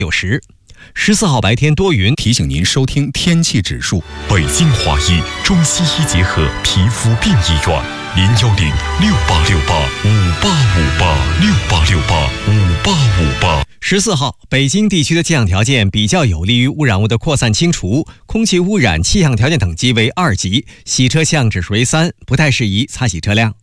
14号白天多云。 提醒您收听天气指数。 北京华医中西医结合皮肤病医院，010686858585868585858。 14号，北京地区的气象条件比较有利于污染物的扩散清除，空气污染气象条件等级为2级，洗车项指数为3，不太适宜擦洗车辆。